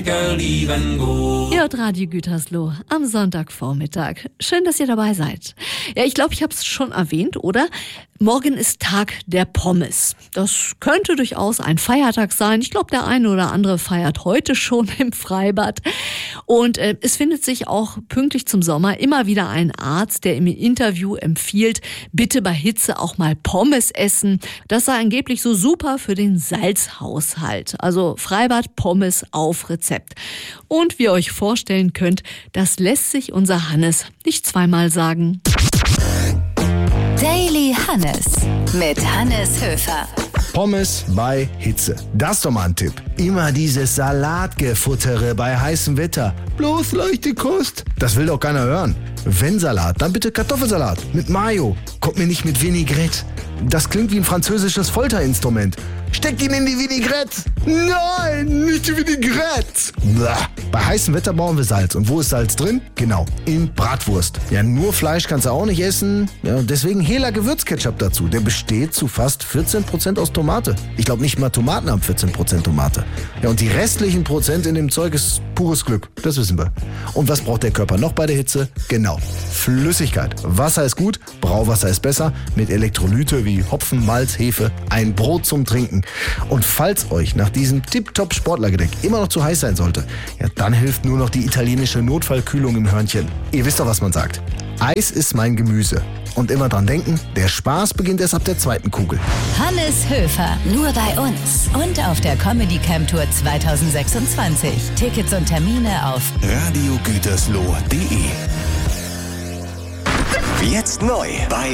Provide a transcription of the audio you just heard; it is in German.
Ihr hört Radio Gütersloh am Sonntagvormittag. Schön, dass ihr dabei seid. Ja, ich glaube, ich habe es schon erwähnt, oder? Morgen ist Tag der Pommes. Das könnte durchaus ein Feiertag sein. Ich glaube, der eine oder andere feiert heute schon im Freibad. Und es findet sich auch pünktlich zum Sommer immer wieder ein Arzt, der im Interview empfiehlt, bitte bei Hitze auch mal Pommes essen. Das sei angeblich so super für den Salzhaushalt. Also Freibad, Pommes auf Rezept. Und wie ihr euch vorstellen könnt, das lässt sich unser Hannes nicht zweimal sagen. Daily Hannes mit Hannes Höfer. Pommes bei Hitze. Das ist doch mal ein Tipp. Immer dieses Salatgefuttere bei heißem Wetter. Bloß leichte Kost. Das will doch keiner hören. Wenn Salat, dann bitte Kartoffelsalat mit Mayo. Kommt mir nicht mit Vinaigrette. Das klingt wie ein französisches Folterinstrument. Steckt ihn in die Vinaigrette. Nein, nicht die Vinaigrette. Blah. Bei heißem Wetter brauchen wir Salz. Und wo ist Salz drin? Genau, in Bratwurst. Ja, nur Fleisch kannst du auch nicht essen. Ja, deswegen Hela Gewürzketchup dazu. Der besteht zu fast 14% aus Tomate. Ich glaube, nicht mal Tomaten haben 14% Tomate. Ja, und die restlichen Prozent in dem Zeug ist pures Glück. Das wissen wir. Und was braucht der Körper noch bei der Hitze? Genau, Flüssigkeit. Wasser ist gut, Brauwasser ist besser. Mit Elektrolyte wie Hopfen, Malz, Hefe. Ein Brot zum Trinken. Und falls euch nach diesem tipptopp Sportlergedeck immer noch zu heiß sein sollte, ja, dann hilft nur noch die italienische Notfallkühlung im Hörnchen. Ihr wisst doch, was man sagt. Eis ist mein Gemüse. Und immer dran denken, der Spaß beginnt erst ab der zweiten Kugel. Hannes Höfer, nur bei uns. Und auf der Comedy Camp Tour 2026. Tickets und Termine auf radiogütersloh.de. Jetzt neu bei